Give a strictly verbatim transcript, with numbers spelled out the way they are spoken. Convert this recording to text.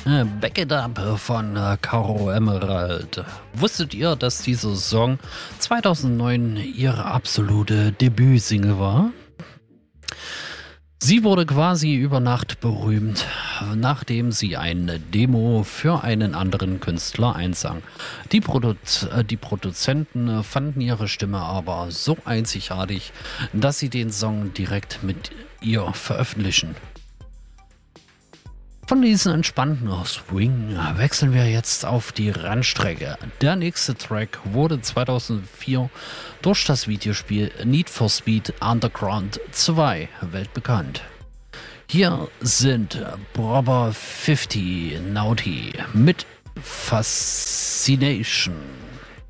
Äh, Back It Up von äh, Caro Emerald. Wusstet ihr, dass dieser Song zweitausendneun ihre absolute Debütsingle war? Sie wurde quasi über Nacht berühmt, nachdem sie eine Demo für einen anderen Künstler einsang. Die, Produ äh, die Produzenten fanden ihre Stimme aber so einzigartig, dass sie den Song direkt mit ihr veröffentlichen. Von diesem entspannten Swing wechseln wir jetzt auf die Rennstrecke. Der nächste Track wurde zweitausendvier durch das Videospiel Need for Speed Underground zwei weltbekannt. Hier sind Brother fünfzig Naughty mit Fascination.